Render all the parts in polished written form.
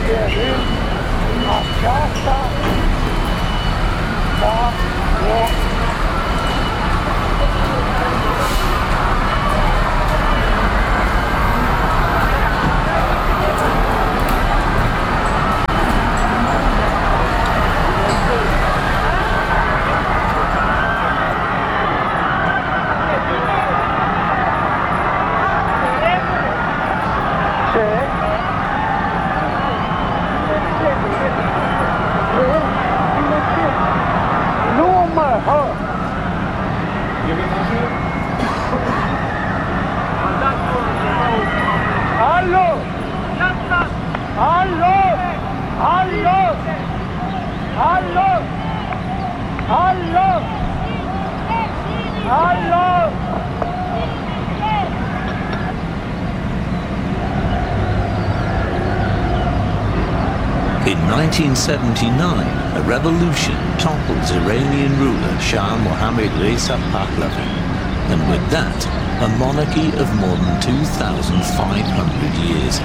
In 1979, a revolution topples Iranian ruler Shah Mohammad Reza Pahlavi, and with that, a monarchy of more than 2,500 years.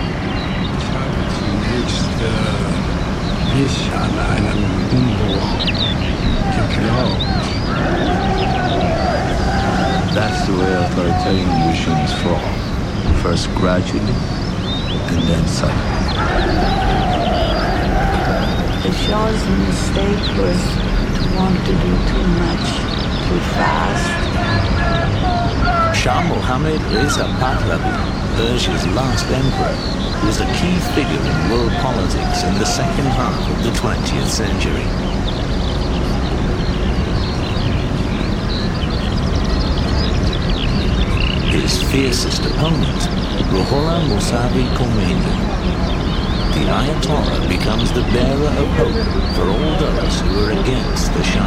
That's the way authoritarian regimes fall. First gradually, and then suddenly. The Shah's mistake was to want to do too much, too fast. Shah Mohammad Reza Pahlavi, Persia's last emperor, was a key figure in world politics in the second half of the 20th century. His fiercest opponent, Ruhollah Mousavi Khomeini. The Ayatollah becomes the bearer of hope for all those who are against the Shah.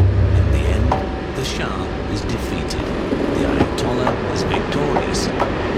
The Shah is defeated. The Ayatollah is victorious.